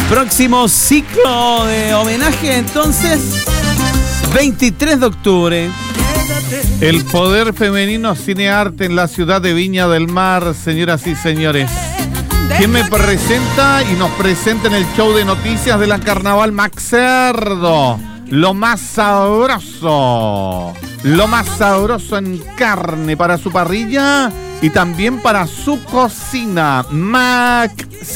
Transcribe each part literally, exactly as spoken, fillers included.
Próximo ciclo de homenaje, entonces, veintitrés de octubre. El poder femenino cinearte en la ciudad de Viña del Mar, señoras y señores. ¿Quién me presenta y nos presenta en el show de noticias de la Carnaval? Max Cerdo. Lo más sabroso. Lo más sabroso en carne para su parrilla y también para su cocina. Max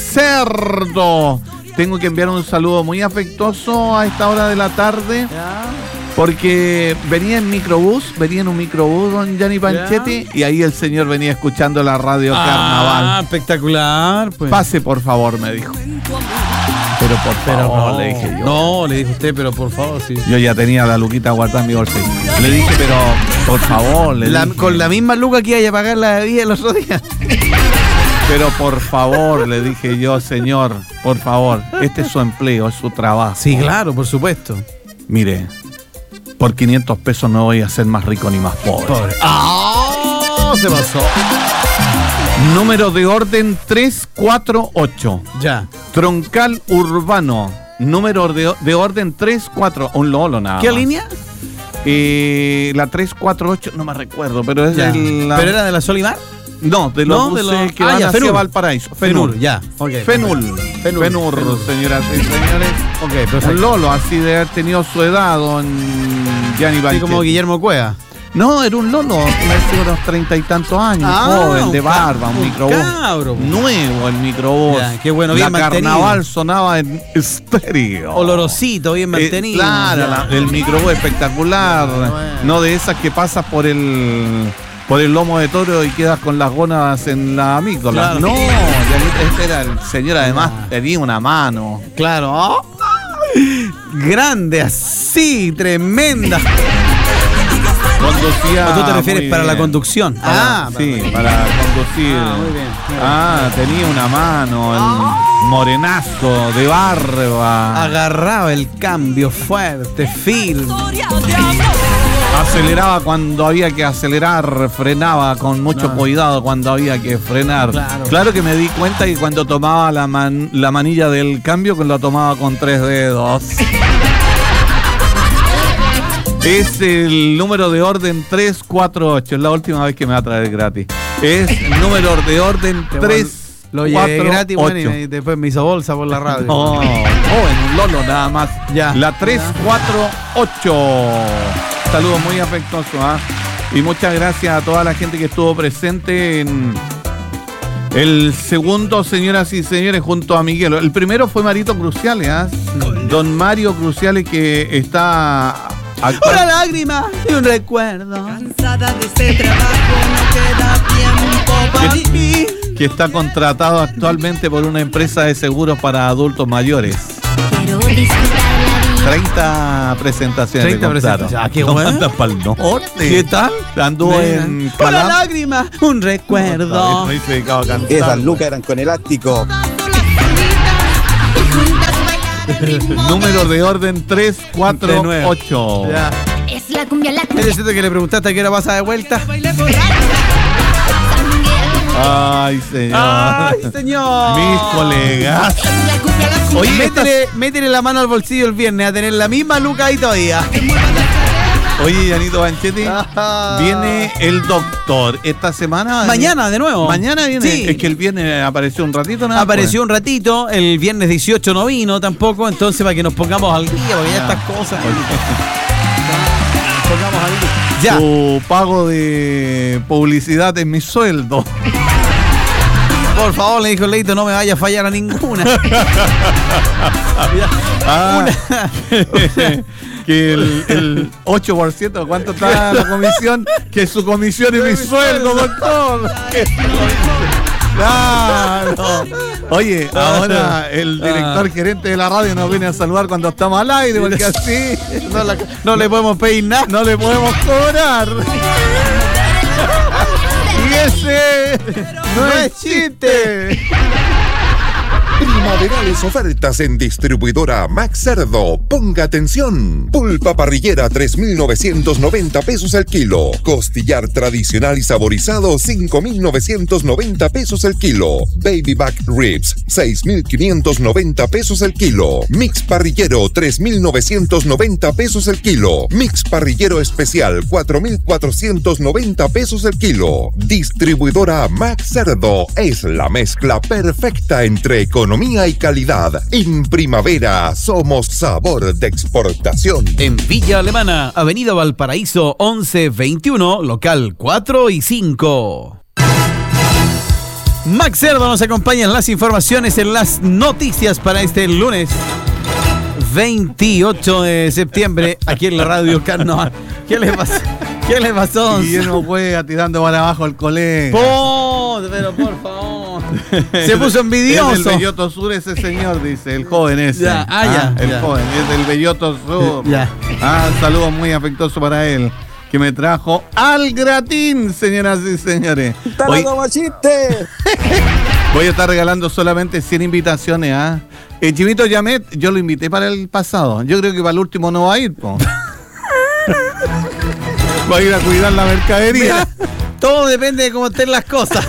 Cerdo. Tengo que enviar un saludo muy afectuoso a esta hora de la tarde. Porque venía en microbús, venía en un microbús, don Gianni Panchetti, y ahí el señor venía escuchando la radio ah, Carnaval. Ah, espectacular. Pues. Pase, por favor, me dijo. Pero por pero favor, no, le dije yo. No, le dijo usted, pero por favor, sí. Yo ya tenía la luquita guardada en mi bolsillo. Le dije, pero por favor, le la, dije. Con la misma luca que iba a pagar la bebida el otro día. Pero por favor, le dije yo, señor, por favor, este es su empleo, es su trabajo. Sí, claro, por supuesto. Mire, por quinientos pesos no voy a ser más rico ni más pobre. pobre. ¡Ah! Se pasó. Número de orden tres cuatro ocho. Ya. Troncal Urbano. Número de, de orden tres cuatro. Un lolo nada ¿Qué más. línea? Eh, la tres cuatro ocho, no me recuerdo, pero es de la... ¿Pero era de la Solimar? No, de los no, buses de los... que ah, van ya, hacia Fenur. Valparaíso. Fenur, Fenur, ya. Okay, Fenur. Fenur. Fenur, Fenur, señoras y señores. Ok, perfecto. Un lolo, así de haber tenido su edad, don Gianni Panchetti. Sí, como Guillermo Cueva. No, era un lolo, de unos treinta y tantos años, ah, joven, de barba, un, un microbús. Cabro. Nuevo el microbús. Ya, qué bueno, bien la mantenido. Carnaval sonaba en estéreo. Olorosito, bien mantenido. Eh, claro, la, el microbús espectacular. Ya, bueno. No de esas que pasas por el por el lomo de toro y quedas con las gónadas en la amígdala. Claro. No, ya, este era el señor, además ah. tenía una mano. Claro. Oh. Grande, así, tremenda. Conducía. ¿O tú te refieres para la conducción? Ah, sí, para, para conducir. Ah, muy bien. Muy ah, bien. tenía una mano, el morenazo de barba. Agarraba el cambio fuerte, firme. Aceleraba cuando había que acelerar, frenaba con mucho no. cuidado cuando había que frenar. Claro. Claro que me di cuenta que cuando tomaba la, man, la manilla del cambio, que lo tomaba con tres dedos. Es el número de orden tres cuatro ocho, es la última vez que me va a traer gratis. Es el número de orden tres cuatro ocho. Lo llevé gratis, bueno, y después me hizo bolsa por la radio. No, oh, en un lolo nada más. Ya. La tres cuatro ocho. Saludos muy afectuosos, ¿eh? Y muchas gracias a toda la gente que estuvo presente en el segundo, señoras y señores, junto a Miguel. El primero fue Marito Cruciales, ¿eh? Don Mario Cruciales, que está... Actual... Una lágrima y un recuerdo. Cansada de este trabajo, no queda tiempo para mí. Que está contratado actualmente por una empresa de seguros para adultos mayores. Quiero disfrutar la vida. treinta presentaciones. treinta presentaciones. Ah, qué bueno. Anda pa'l norte. ¿Qué tal? Anduvo en Una lágrima, un recuerdo. No se dedicaba a cantar. Esas lucas eran con elástico. Número de orden tres cuatro ocho. Ya. Es la cumbia la ¿Es cierto que le preguntaste a qué hora pasa de vuelta? Ay, señor. Ay, señor. Mis colegas. Oye, métele, métele la mano al bolsillo el viernes a tener la misma luca ahí todavía. Oye, Giannito Panchetti, viene el doctor esta semana. Mañana, de nuevo. Mañana viene. Sí. Es que el viernes apareció un ratito, nada. Apareció pues. un ratito, el viernes dieciocho no vino tampoco, entonces para que nos pongamos al día, porque ya estas cosas. Nos pongamos al día. Ya. Tu pago de publicidad en mi sueldo. Por favor, le dijo Leito, no me vaya a fallar a ninguna. ah, que el, el ocho por ciento, ¿cuánto está la comisión? Que su comisión y mi sueldo, doctor. Claro. Oye, ahora el director gerente de la radio nos viene a saludar cuando estamos al aire, porque así no, la, no le podemos pedir nada, no le podemos cobrar. Y ese no es chiste. Primaverales ofertas en distribuidora Max Cerdo. Ponga atención. Pulpa parrillera tres mil novecientos noventa pesos el kilo. Costillar tradicional y saborizado cinco mil novecientos noventa pesos el kilo. Baby back ribs seis mil quinientos noventa pesos el kilo. Mix parrillero tres mil novecientos noventa pesos el kilo. Mix parrillero especial cuatro mil cuatrocientos noventa pesos el kilo. Distribuidora Max Cerdo es la mezcla perfecta entre economía y calidad. En primavera somos sabor de exportación. En Villa Alemana, Avenida Valparaíso once veintiuno, local cuatro y cinco. Max Cerdo nos acompaña en las informaciones, en las noticias para este lunes veintiocho de septiembre, aquí en la Radio Carnaval. ¿Qué le pasó? ¿Qué le pasó? Guillermo juega tirando para abajo al colega. ¡Po! Pero por favor. Se puso envidioso. Es del Belloto Sur ese señor, dice, el joven ese. Ya, ah, ya, el ya. joven, es del Belloto Sur. Ya. Ah, saludo muy afectuoso para él, que me trajo al gratín, señoras y señores. Hoy, chiste! voy a estar regalando solamente cien invitaciones, ¿ah? El Chimito Yamet, yo lo invité para el pasado. Yo creo que para el último no va a ir, po. Va a ir a cuidar la mercadería. Mira, todo depende de cómo estén las cosas.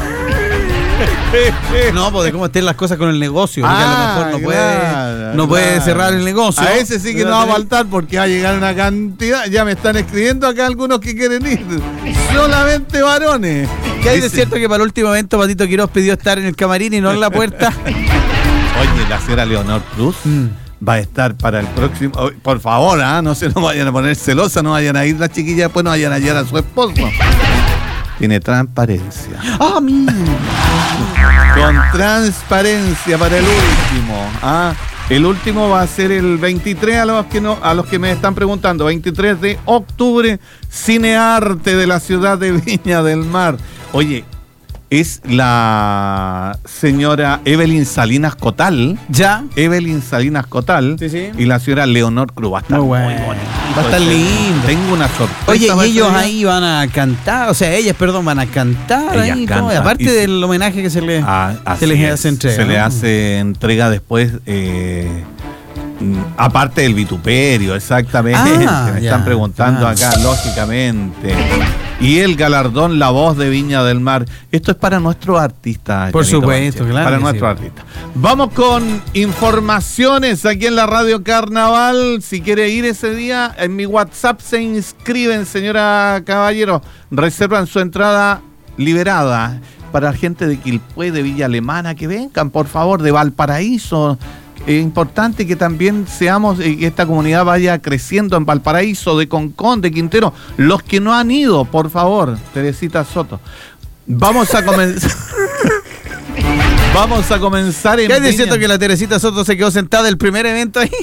No, pues de cómo estén las cosas con el negocio. Porque Ah, a lo mejor no claro, puede, no puede claro. cerrar el negocio. A ese sí que no va a faltar porque va a llegar una cantidad. Ya me están escribiendo acá algunos que quieren ir. Solamente varones. ¿Qué hay de Dice- cierto que para el último evento Patito Quiroz pidió estar en el camarín y no en la puerta? Oye, la señora Leonor Cruz Mm. va a estar para el próximo. Oh, por favor, ¿ah? No se nos vayan a poner celosas, no vayan a ir las chiquillas, después no vayan a hallar a su esposo. Tiene transparencia. ¡Ah, mira! Con transparencia para el último. ¿Ah? El último va a ser el veintitrés, a los que no, a los que me están preguntando, veintitrés de octubre, Cinearte de la ciudad de Viña del Mar. Oye, es la señora Evelyn Salinas Cotal. ¿Ya? Evelyn Salinas Cotal Sí, sí. y la señora Leonor Cruz. Va a estar Muy muy, bueno. bonito. Va a estar lindo. Tengo una sorpresa. Oye, para y ese ellos día. ahí van a cantar, o sea, ellas, perdón, van a cantar Ellas ahí, cantan, todo, aparte y se- del homenaje que se les, Ah, así se les es. hace entrega. Se ¿no? le hace entrega después, eh, mm, aparte del vituperio, exactamente. Ah, que me ya, están preguntando ya. acá, lógicamente. Y el galardón La Voz de Viña del Mar. Esto es para nuestros artistas. Por Janito supuesto, Banchero, claro Para que nuestros sí. artistas. Vamos con informaciones aquí en la Radio Carnaval. Si quiere ir ese día, en mi WhatsApp se inscriben, señora Caballero. Reservan su entrada liberada para gente de Quilpué, de Villa Alemana, que vengan, por favor, de Valparaíso. Es importante que también seamos, eh, que esta comunidad vaya creciendo en Valparaíso, de Concón, de Quintero. Los que no han ido, por favor, Teresita Soto. Vamos a comenzar. Vamos a comenzar en ¿Qué hay de Viña- cierto que la Teresita Soto se quedó sentada el primer evento ahí?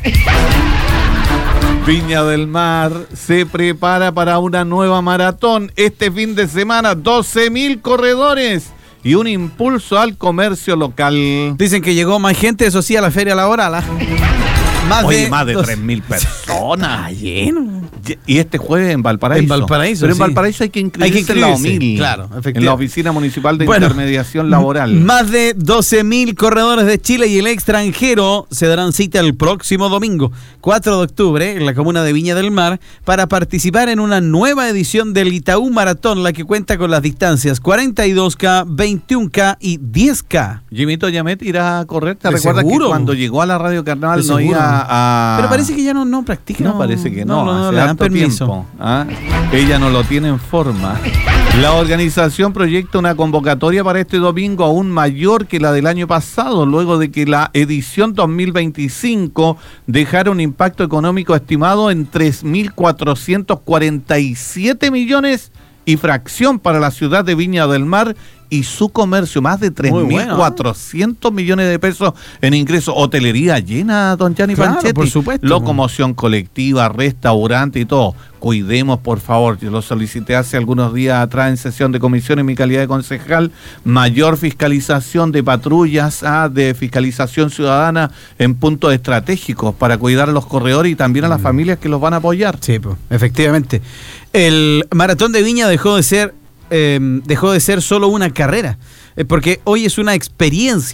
Viña del Mar se prepara para una nueva maratón. Este fin de semana, doce mil corredores y un impulso al comercio local. Dicen que llegó más gente, eso sí, a la feria laboral. ¿Ah? Más Oye, de más de dos- tres mil personas. Ah, lleno. Y este jueves en Valparaíso. En Valparaíso, Pero en sí. Valparaíso hay que inscribirse, Hay que en la inscribirse, OMIL. claro, En la efectivamente. Oficina Municipal de Bueno, Intermediación Laboral. Más de doce mil corredores de Chile y el extranjero se darán cita el próximo domingo, cuatro de octubre, en la comuna de Viña del Mar, para participar en una nueva edición del Itaú Maratón, la que cuenta con las distancias cuarenta y dos K, veintiún K y diez K. Jimito Yamet irá a correr. ¿Te De recuerdas seguro. que cuando llegó a la Radio Carnaval De no seguro. iba a... Pero parece que ya no, no practica. No, parece que no, no, no, hace le dan harto permiso. tiempo, ¿ah? Ella no lo tiene en forma. La organización proyecta una convocatoria para este domingo aún mayor que la del año pasado, luego de que la edición dos mil veinticinco dejara un impacto económico estimado en tres mil cuatrocientos cuarenta y siete millones y fracción para la ciudad de Viña del Mar y su comercio, más de tres mil cuatrocientos millones de pesos en ingresos. Hotelería llena, don Gianni Claro, Panchetti. por supuesto. Locomoción colectiva, restaurante y todo. Cuidemos, por favor, yo lo solicité hace algunos días atrás en sesión de comisión en mi calidad de concejal, mayor fiscalización de patrullas, ah, de fiscalización ciudadana en puntos estratégicos para cuidar a los corredores y también a las familias que los van a apoyar. Sí, pues, efectivamente. El Maratón de Viña dejó de ser eh, dejó de ser solo una carrera, eh, porque hoy es una experiencia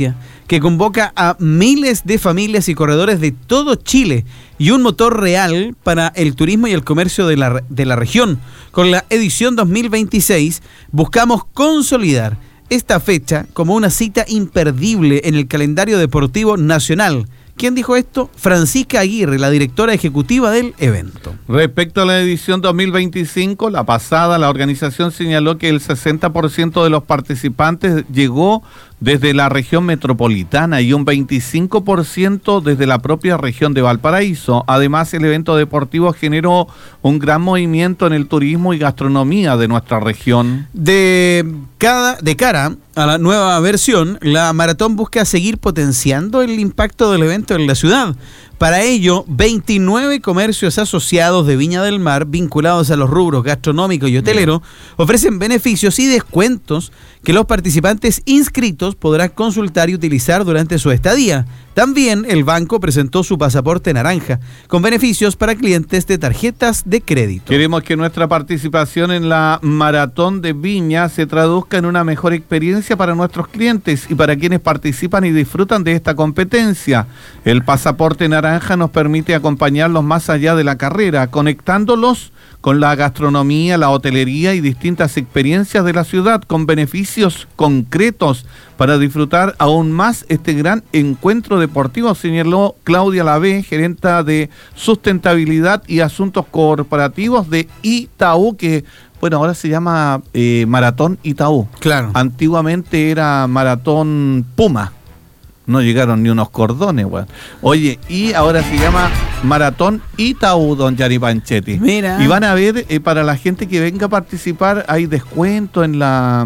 que convoca a miles de familias y corredores de todo Chile y un motor real para el turismo y el comercio de la, de la región. Con la edición dos mil veintiséis buscamos consolidar esta fecha como una cita imperdible en el calendario deportivo nacional. ¿Quién dijo esto? Francisca Aguirre, la directora ejecutiva del evento. Respecto a la edición dos mil veinticinco, la pasada, la organización señaló que el sesenta por ciento de los participantes llegó desde la región metropolitana y un veinticinco por ciento desde la propia región de Valparaíso. Además, el evento deportivo generó un gran movimiento en el turismo y gastronomía de nuestra región. De, cada, de cara a la nueva versión, la maratón busca seguir potenciando el impacto del evento en la ciudad. Para ello, veintinueve comercios asociados de Viña del Mar, vinculados a los rubros gastronómico y hotelero, ofrecen beneficios y descuentos que los participantes inscritos podrán consultar y utilizar durante su estadía. También el banco presentó su pasaporte naranja, con beneficios para clientes de tarjetas de crédito. Queremos que nuestra participación en la Maratón de Viña se traduzca en una mejor experiencia para nuestros clientes y para quienes participan y disfrutan de esta competencia. El pasaporte naranja nos permite acompañarlos más allá de la carrera, conectándolos con la gastronomía, la hotelería y distintas experiencias de la ciudad, con beneficios concretos para disfrutar aún más este gran encuentro deportivo, señaló Claudia Lavé, gerenta de sustentabilidad y asuntos corporativos de Itaú, que bueno, ahora se llama eh, Maratón Itaú. Claro. Antiguamente era Maratón Puma. No llegaron ni unos cordones, weón. Oye, y ahora se llama Maratón Itaú, don Yari Panchetti. Mira. Y van a ver, eh, para la gente que venga a participar, hay descuento en la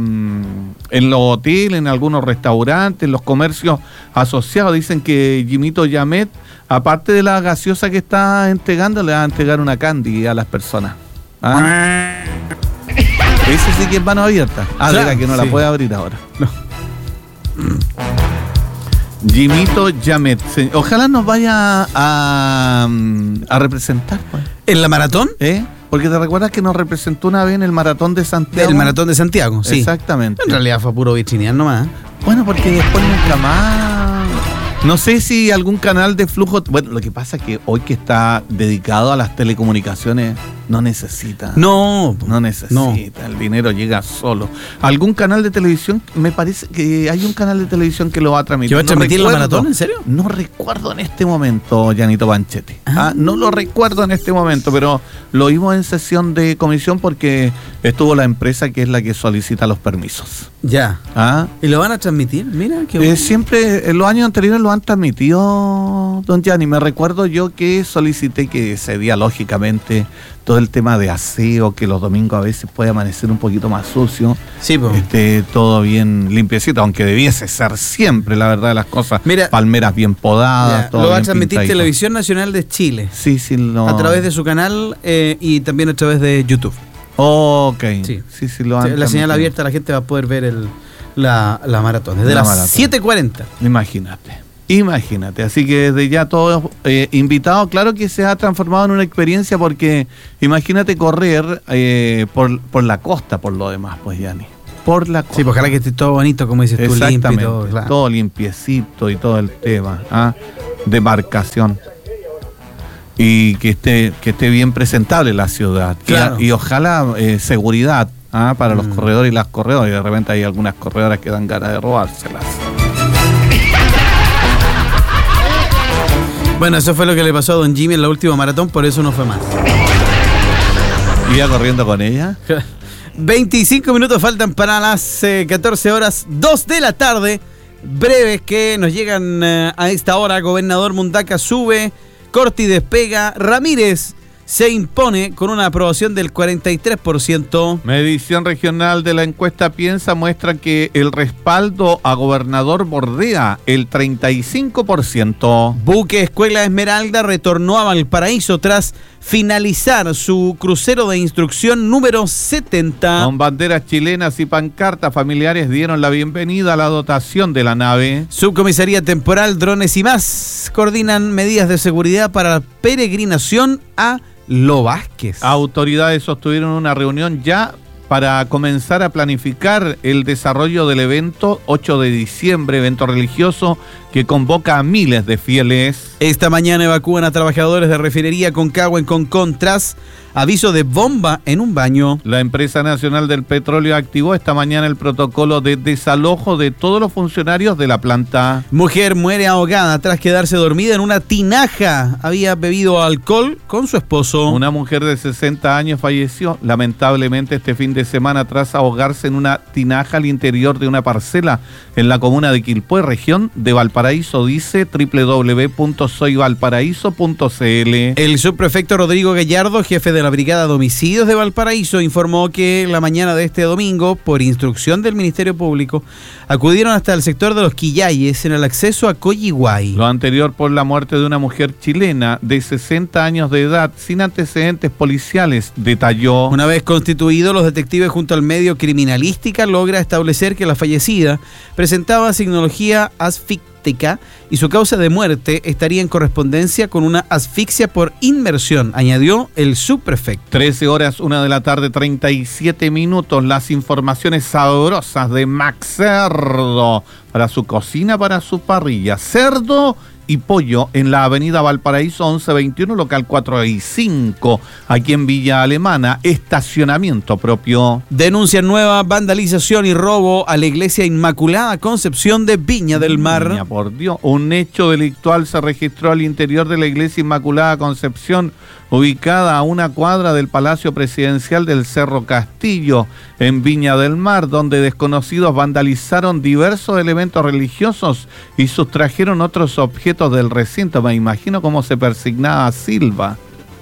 en los hoteles, en algunos restaurantes, en los comercios asociados. Dicen que Jimito Yamet, aparte de la gaseosa que está entregando, le va a entregar una candy a las personas. ¿Ah? Eso sí que es mano abierta. Ah, Claro, de la que no sí. la puede abrir ahora. No. Jimito Yamet. Se- Ojalá nos vaya a, a representar, pues. ¿En la maratón? ¿Eh? Porque te recuerdas que nos representó una vez en el Maratón de Santiago. Del maratón de Santiago, sí. Exactamente. En realidad fue puro vitrinear nomás. Bueno, porque después nunca más. No sé si algún canal de flujo. Bueno, lo que pasa es que hoy que está dedicado a las telecomunicaciones, no necesita. No, No necesita, el dinero llega solo. ¿Algún canal de televisión? Me parece que hay un canal de televisión que lo va a transmitir. ¿Que va a No transmitir la recuerdo. maratón? ¿En serio? No recuerdo en este momento, Janito Panchetti. Ah. Ah, no lo recuerdo en este momento, pero lo vimos en sesión de comisión porque estuvo la empresa que es la que solicita los permisos. Ya. ¿Ah? ¿Y lo van a transmitir? Mira, qué Eh, bueno. siempre, en los años anteriores lo han transmitido, don Gianni. Me recuerdo yo que solicité que ese día, lógicamente, todo el tema de aseo, que los domingos a veces puede amanecer un poquito más sucio, Sí, pues. esté todo bien limpiecito, aunque debiese ser siempre, la verdad de las cosas. Mira, palmeras bien podadas, Ya, todo lo va a bien transmitir pintadito. Televisión Nacional de Chile. Sí, sí, lo... A través de su canal eh, y también a través de YouTube. Ok, Sí. sí, sí, lo han Sí, la señal transmitido. abierta, la gente va a poder ver el, la, la maratón. Desde La las maratón. siete cuarenta. Imagínate, imagínate. Así que desde ya todos eh, invitados, claro que se ha transformado en una experiencia porque imagínate correr eh, por, por la costa, por lo demás, pues, Yanni. Por la costa. Sí, pues ojalá que esté todo bonito, como dices tú, limpio y Exactamente, todo. Claro. todo limpiecito y todo el tema, ¿ah? Demarcación. Y que esté, que esté bien presentable la ciudad. Y- Claro. Y, ojalá eh, seguridad, ¿ah? Para los Mm. corredores y las corredoras. Y de repente hay algunas corredoras que dan ganas de robárselas. Bueno, eso fue lo que le pasó a Don Jimmy en la última maratón, por eso no fue más. ¿Iba corriendo con ella? veinticinco minutos faltan para las eh, catorce horas, dos de la tarde. Breves que nos llegan eh, a esta hora. Gobernador Mundaca sube, corte y despega. Ramírez se impone con una aprobación del cuarenta y tres por ciento. Medición regional de la encuesta Piensa muestra que el respaldo a gobernador bordea el treinta y cinco por ciento. Buque Escuela Esmeralda retornó a Valparaíso tras finalizar su crucero de instrucción número setenta. Con banderas chilenas y pancartas, familiares dieron la bienvenida a la dotación de la nave. Subcomisaría Temporal, drones y más coordinan medidas de seguridad para la peregrinación a Lo Vázquez. Autoridades sostuvieron una reunión ya para comenzar a planificar el desarrollo del evento ocho de diciembre, evento religioso que convoca a miles de fieles. Esta mañana evacúan a trabajadores de refinería Concagua en Concón tras aviso de bomba en un baño. La empresa nacional del petróleo activó esta mañana el protocolo de desalojo de todos los funcionarios de la planta. Mujer muere ahogada tras quedarse dormida en una tinaja. Había bebido alcohol con su esposo. Una mujer de sesenta años falleció lamentablemente este fin de semana tras ahogarse en una tinaja al interior de una parcela en la comuna de Quilpué, región de Valparaíso, dice doble u doble u doble u punto soy valparaíso punto c l. El subprefecto Rodrigo Gallardo, jefe de la Brigada de Homicidios de Valparaíso, informó que la mañana de este domingo, por instrucción del Ministerio Público, acudieron hasta el sector de los Quillayes en el acceso a Coyihuay. Lo anterior por la muerte de una mujer chilena de sesenta años de edad sin antecedentes policiales, detalló. Una vez constituidos, los detectives junto al medio Criminalística logra establecer que la fallecida presentaba signología asfíctica y su causa de muerte estaría en correspondencia con una asfixia por inmersión, añadió el subprefecto. trece horas, una de la tarde, treinta y siete minutos. Las informaciones sabrosas de Max Cerdo para su cocina, para su parrilla. Cerdo y pollo en la avenida Valparaíso once veintiuno, local cuatro y cinco, aquí en Villa Alemana, estacionamiento propio. Denuncian nueva vandalización y robo a la iglesia Inmaculada Concepción de Viña del Mar. Niña, por Dios, un hecho delictual se registró al interior de la iglesia Inmaculada Concepción, ubicada a una cuadra del Palacio Presidencial del Cerro Castillo, en Viña del Mar, donde desconocidos vandalizaron diversos elementos religiosos y sustrajeron otros objetos del recinto. Me imagino cómo se persignaba Silva.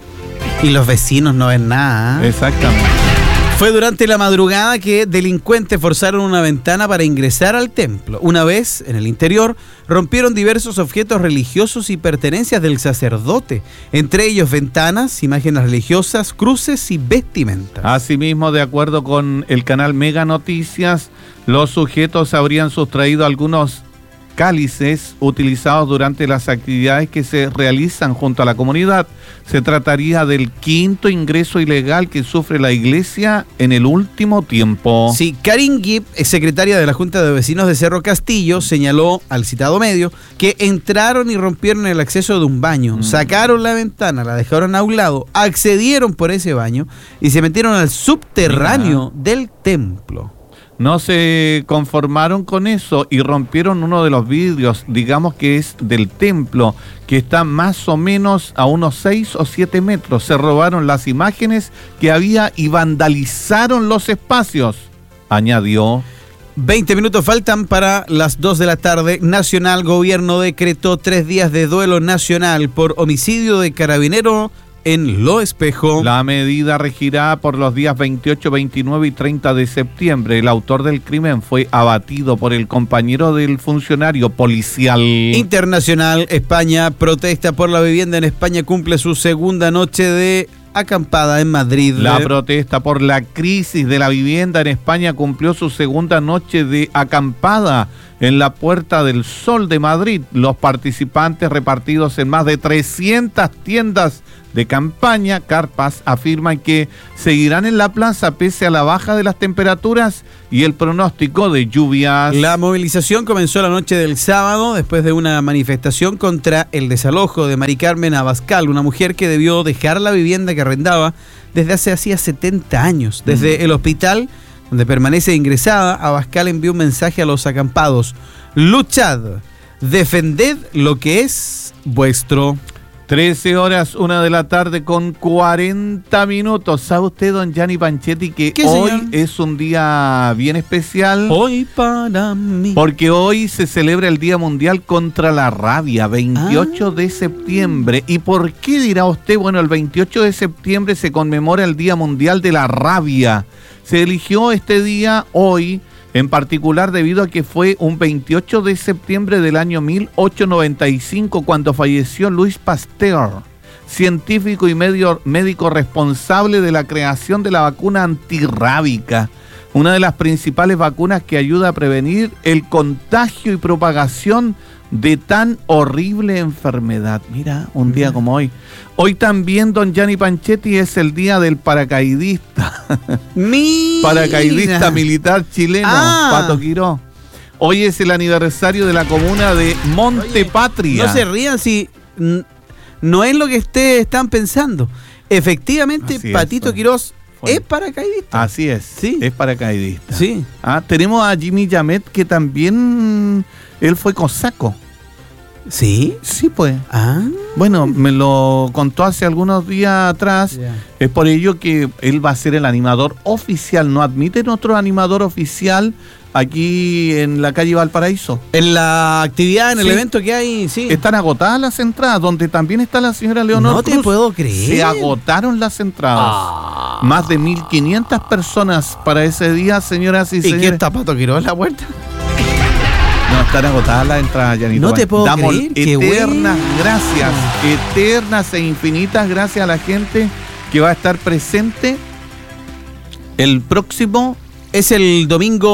Y los vecinos no ven nada. Exactamente. Fue durante la madrugada que delincuentes forzaron una ventana para ingresar al templo. Una vez en el interior, rompieron diversos objetos religiosos y pertenencias del sacerdote, entre ellos ventanas, imágenes religiosas, cruces y vestimentas. Asimismo, de acuerdo con el canal Mega Noticias, los sujetos habrían sustraído algunos cálices utilizados durante las actividades que se realizan junto a la comunidad. Se trataría del quinto ingreso ilegal que sufre la iglesia en el último tiempo. Sí, Karin Gibb, secretaria de la Junta de Vecinos de Cerro Castillo, señaló al citado medio que entraron y rompieron el acceso de un baño, mm. sacaron la ventana, la dejaron a un lado, accedieron por ese baño y se metieron al subterráneo Mira. del templo. No se conformaron con eso y rompieron uno de los vidrios, digamos que es del templo, que está más o menos a unos seis o siete metros. Se robaron las imágenes que había y vandalizaron los espacios, añadió. veinte minutos faltan para las dos de la tarde. Nacional, gobierno decretó tres días de duelo nacional por homicidio de carabinero en Lo Espejo. La medida regirá por los días veintiocho, veintinueve y treinta de septiembre. El autor del crimen fue abatido por el compañero del funcionario policial. Internacional, España protesta por la vivienda en España, cumple su segunda noche de acampada en Madrid. La protesta por la crisis de la vivienda en España cumplió su segunda noche de acampada en la Puerta del Sol de Madrid. Los participantes, repartidos en más de trescientas tiendas de campaña, carpas, afirman que seguirán en la plaza pese a la baja de las temperaturas y el pronóstico de lluvias. La movilización comenzó la noche del sábado después de una manifestación contra el desalojo de Mari Carmen Abascal, una mujer que debió dejar la vivienda que arrendaba desde hace hacía setenta años. Desde mm. el hospital donde permanece ingresada, Abascal envió un mensaje a los acampados: luchad, defended lo que es vuestro. trece horas, una de la tarde con cuarenta minutos. ¿Sabe usted, don Gianni Panchetti, que hoy señor? es un día bien especial? Hoy para mí. Porque hoy se celebra el Día Mundial contra la Rabia, veintiocho de septiembre. ¿Y por qué dirá usted? Bueno, el veintiocho de septiembre se conmemora el Día Mundial de la Rabia. Se eligió este día hoy, en particular debido a que fue un veintiocho de septiembre del año mil ochocientos noventa y cinco cuando falleció Louis Pasteur, científico y medio, médico responsable de la creación de la vacuna antirrábica, una de las principales vacunas que ayuda a prevenir el contagio y propagación de tan horrible enfermedad. Mira, un día como hoy. Hoy también, don Gianni Panchetti, es el día del paracaidista. Mira. Paracaidista militar chileno, Ah. Pato Quiró. Hoy es el aniversario de la comuna de Monte Oye, Patria. No se rían si n- no es lo que ustedes están pensando. Efectivamente, Así es, Patito fue. Quirós Fue. es paracaidista. Así es, Sí. es paracaidista. Sí. Ah, tenemos a Jimmy Yamet, que también él fue cosaco. ¿Sí? Sí, pues. Ah. Bueno, me lo contó hace algunos días atrás. Ya. Es por ello que él va a ser el animador oficial. No admiten otro animador oficial aquí en la calle Valparaíso. En la actividad, en el Sí. evento que hay, sí. Están agotadas las entradas, donde también está la señora Leonor No te Cruz. puedo creer. Se agotaron las entradas. Ah. Más de mil quinientas personas para ese día, señoras y ¿Y señores. quién está Pato Quirós en la puerta? No, están agotadas las entradas, Yanito. No te puedo Damos creer, qué eternas bueno. gracias, eternas e infinitas gracias a la gente que va a estar presente el próximo. Es el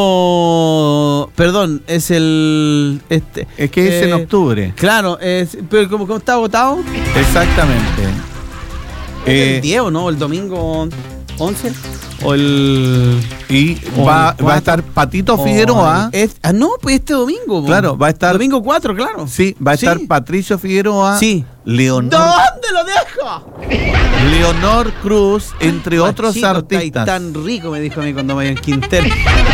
domingo. Perdón, es el. Este, Es que es en eh, octubre. Claro, es, pero como, como está agotado. Exactamente. ¿Es Eh, el diez o no? ¿El domingo once? ¿O el. y o va, el va a estar Patito o Figueroa. el- es- ah, no, pues este domingo. po. Claro, va a estar- Domingo cuatro, claro. Sí, va a estar Sí. Patricio Figueroa. Sí. Leonor, ¿Dónde lo dejo? Leonor Cruz, entre otros Machito, artistas. estáis tan rico, me dijo a mí cuando vaya en Quintero.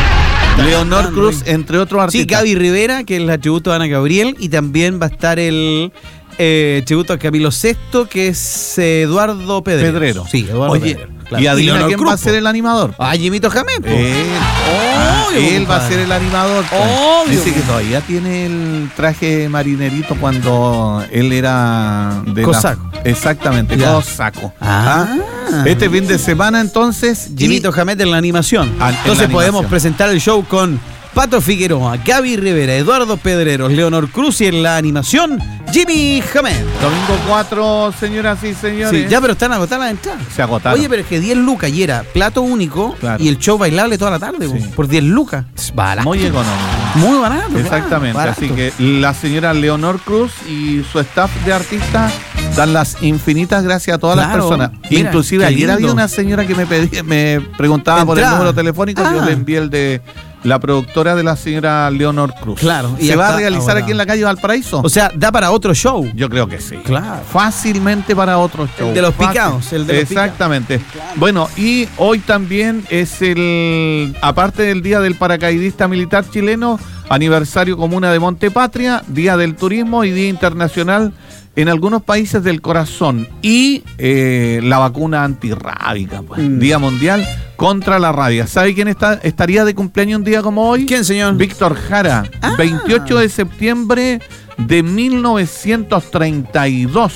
Leonor tan Cruz, rico. entre otros Sí, artistas. Gaby Rivera, que es el atributo de Ana Gabriel, y también va a estar el eh, tributo a Camilo Sexto, que es eh, Eduardo Pedrero. Pedrero. Sí, Eduardo Oye, Pedrero. claro. y adivina Leonor quién Cruz, va a ser po. el animador. Ah, Jimito Jamés, po. Él, Ah, Obvio, él va a compadre. ser el animador. pues. Obvio, Dice que compadre. todavía tiene el traje marinerito cuando él era de la- Cosaco. Exactamente, Ya. cosaco. Ah. Este fin de semana entonces Jimito Jamés en la animación. Ah, en Entonces la podemos animación. presentar el show con Pato Figueroa, Gaby Rivera, Eduardo Pedreros, Leonor Cruz y en la animación Jimmy Jamés. Domingo cuatro, señoras y señores. Sí, ya, pero están agotadas las entradas. Se agotaron. Oye, pero es que diez lucas y era plato único Claro. y el show bailable toda la tarde, Sí. po, por diez lucas. Es barato. Muy económico. Muy barato. claro, Exactamente, barato. así que la señora Leonor Cruz y su staff de artistas dan las infinitas gracias a todas Claro, las personas. mira, Inclusive qué ayer lindo. había una señora que me pedía, me preguntaba por el Entrada. número telefónico, yo Ah. le envié el de la productora de la señora Leonor Cruz. Claro, y ¿Se ya va a está realizar ahora. aquí en la calle Valparaíso? O sea, da para otro show. Yo creo que sí. Claro. Fácilmente para otro show. de los Fácil. picados, el de los Exactamente. Bueno, y hoy también es el, aparte del Día del Paracaidista Militar Chileno, aniversario comuna de Montepatria, Día del Turismo y Día Internacional en algunos países del corazón. Y eh, la vacuna antirrábica, pues, Mm. Día Mundial contra la rabia. ¿Sabe quién está, estaría de cumpleaños un día como hoy? ¿Quién, señor? Víctor Jara, Ah. veintiocho de septiembre de mil novecientos treinta y dos.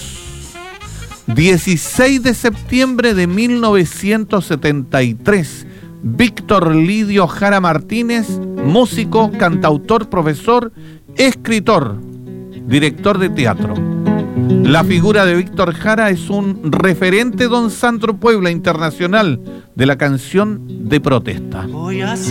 dieciséis de septiembre de mil novecientos setenta y tres. Víctor Lidio Jara Martínez, músico, cantautor, profesor, escritor, director de teatro. La figura de Víctor Jara es un referente don Sandro Puebla internacional de la canción de protesta. Voy a